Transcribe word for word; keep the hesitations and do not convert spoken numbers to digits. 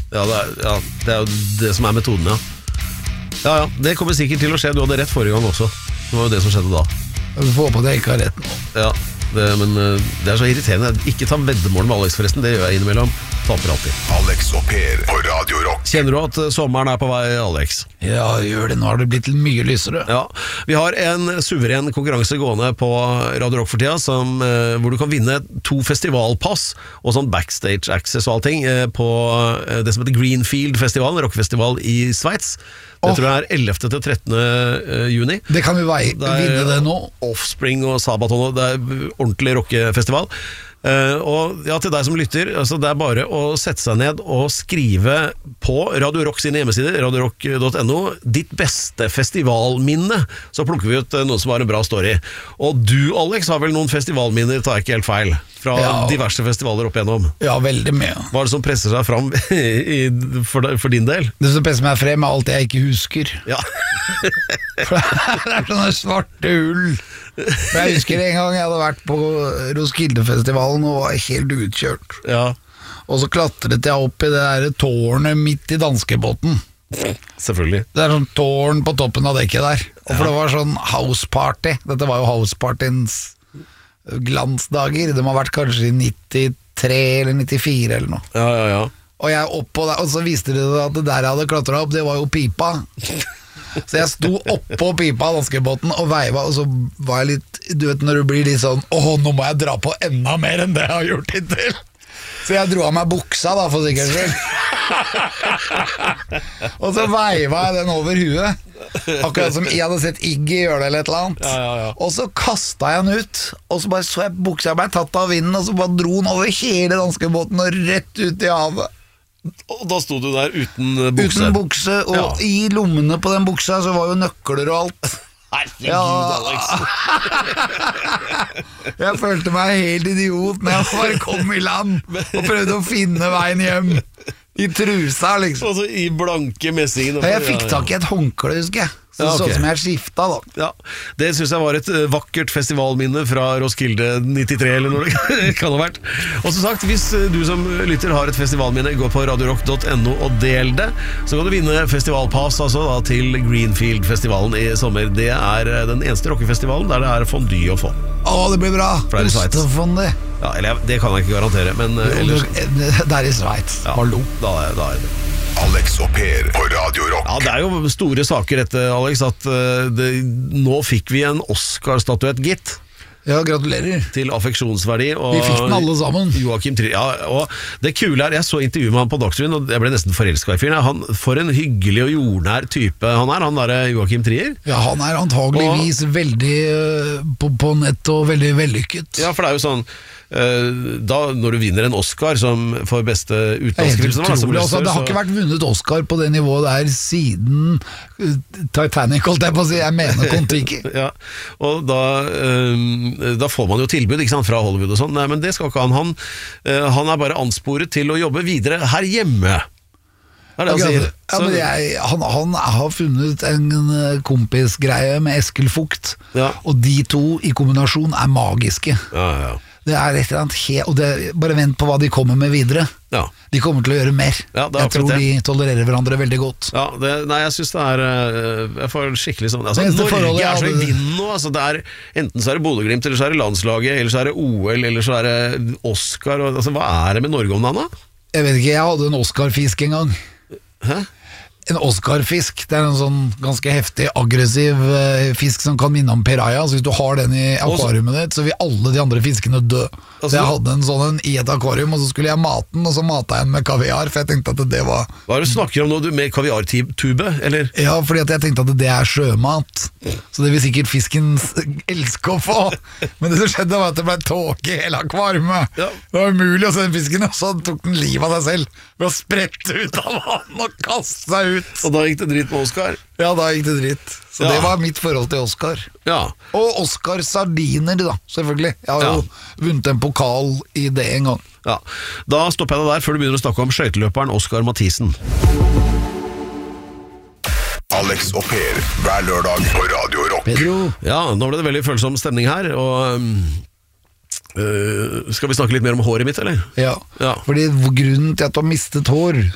Ja, det er, ja, det er jo det som er metoden, ja. Ja, ja, det kommer sikkert til å skje. Du hadde rett forrige gang også. Det var jo det som skjedde da. Vi får håpe at jeg ikke har rett nå. Ja, det, men det er så irriterende. Ikke ta veddemål med Alex forresten. Det gjør jeg innimellom. Taper alltid. Alex og Per på Radio Rock. Kjenner du at sommeren er på vei, Alex? Ja, gjør det. Nå har det blitt mye lysere. Ja, vi har en suveren konkurranse gående på Radio Rock for tida som, hvor du kan vinne to festivalpass og sånn backstage access og allting på det som heter Greenfield-festivalen, rockfestival i Sveits. Det oh. tror jeg er ellevte til trettende juni. Det kan vi vei, vinne det nå. Offspring og Sabaton, det er ordentlig rockefestival. Uh, og ja, til deg som lytter, altså, det er bare å sette seg ned og skrive på Radio Rock sine hjemmesider, radio rock punktum no, ditt beste festivalminne. Så plukker vi ut uh, noe som har en bra story. Og du, Alex, har vel noen festivalminner, tar jeg ikke helt feil, fra ja. diverse festivaler opp igjennom. Ja, veldig mye. Hva er det som presser seg fram i, for, for din del? Det som presser meg frem er alt jeg ikke husker. Ja. For det er sånne svarte hull. Jeg husker en gang jeg hadde vært på Roskildefestivalen og var helt utkjørt. Ja. Og så klatret jeg opp i det der tårnet midt i danskebåten. Selvfølgelig. Det er sånn tårn på toppen av dekket der. Og for ja. det var sånn house party. Dette var jo house partyens glansdager. De har vært kanskje i nittitre eller nittifire eller noe. Ja, ja, ja. Og jeg oppå der, og så viste det at det der jeg hadde klatret opp, det var jo pipa. Så jeg sto oppå pipa av danskebåten og veiva, og så var jeg litt, du vet når du blir litt sånn, åh, nå må jeg dra på enda mer enn det jeg har gjort hittil. Så jeg dro av meg buksa da, for sikkerhets skyld. Og så veiva jeg den over huet, akkurat som jeg hadde sett Iggy gjøre det eller et eller annet. Ja, ja, ja. Og så kastet jeg den ut, og så bare så jeg buksa ble tatt av vinden, og så bare dro den over hele danskebåten og rett ut i havet. Og da sto du der uten bukse? Uten bukse, og ja. i lommene på den buksa så var jo nøkler og alt. Herregud, ja. Alex. Jeg følte meg helt idiot når jeg bare kom i land og prøvde å finne veien hjem i trusa, liksom. Og så i blanke messingen. Ja, jeg fikk tak i et håndkle, husker jeg. Så ja, okay. Sånn som jeg skifta da. Ja, det synes jeg var et vakkert festivalminne fra Roskilde nittitre eller noe det kan ha vært. Og som sagt, hvis du som lytter har et festivalminne, gå på radio rock punktum no og del det. Så kan du vinne festivalpass altså, da, til Greenfield-festivalen i sommer. Det er den eneste rockefestivalen der det er fondue å få. Å, det blir bra! Ostefondue. Ja, eller det kan jeg ikke garantere, men ellers... Det er i Sveits. Ja, hallo. Da er, da er det. Alex og Per på Radio Rock. Ja, det er jo store saker dette, Alex, at uh, det, nå fikk vi en Oscar-statuett, gitt. Ja, gratulerer. Til affeksjonsverdi. Og vi fikk den alle sammen. Joachim Trier. Ja, og det kule er, jeg så intervjuet med han på Dagsrevyen, og jeg ble nesten forelsket i fyren. Han, for en hyggelig og jordnær type han er, han der Joachim Trier. Ja, han er antageligvis og, veldig uh, på, på nett og veldig vellykket. Ja, for det er jo sånn Uh, da når du vinner en Oscar som for beste utenlandsk film, altså, det har ikke vært vunnet Oscar på det nivået der siden uh, Titanic, holdt jeg på å si. Jeg mener Kon-Tiki. Ja, og da, uh, da får man jo tilbud, ikke sant, fra Hollywood og sånn. Nei, men det skal ikke han. Han, uh, han er bare ansporet til å jobbe videre her hjemme. Det er det han sier. Ja, men jeg, han, han har funnet en kompisgreie med Eskil Vogt, ja. Og de to i kombinasjon er magiske. Ja, ja. Det er et eller annet he og det, bare vent på hva de kommer med videre. Ja. De kommer til å gjøre mer. Ja, jeg tror de tolererer hverandre veldig godt. Ja, det, nei, jeg synes det er Jeg får skikkelig sånn altså, Norge er så i vinden nå altså, det er, enten så er det Bodø-Glimt, eller så er det landslaget, eller så er det O L, eller så er det Oscar og, altså, hva er det med Norge om dagen da? Jeg vet ikke, jeg hadde en Oscar-fisk en gang. Hæ? En Oscar-fisk, det er en sånn ganske heftig, aggressiv uh, fisk som kan minne om piraya, så hvis du har den i akvariumet ditt, så vil alle de andre fiskene dø. Altså, så jeg hadde en sånn en i et akvarium, og så skulle jeg mate den, og så matet jeg den med kaviar, for jeg tenkte at det var... Hva er det du snakker om nå, du, med kaviartube, eller? Ja, fordi at jeg tenkte at det er sjømat, så det vil sikkert fisken elske å få. Men det som skjedde var at det ble tåke i hele akvariumet. Ja. Det var umulig å se den fisken, og så tok den livet av seg selv, ved å sprette ut av vann og kaste seg ut. Og da gikk det dritt med Oscar? Ja, da gikk det dritt. Så ja. Det var mitt forhold til Oscar. Ja. Og Oscar Sardiner da, selvfølgelig. Jeg har ja. jo vunnet en pokal i det en gang. Ja. Da stopper jeg deg der før du begynner å snakke om skøyteløperen Oscar Mathisen. Alex og Per, hver lørdag på Radio Rock. Pedro. Ja, nå ble det veldig følsom stemning her, og... Um Uh, skal vi snakke litt mer om håret mitt, eller? Ja, ja. fordi grunnen til at du har mistet hår,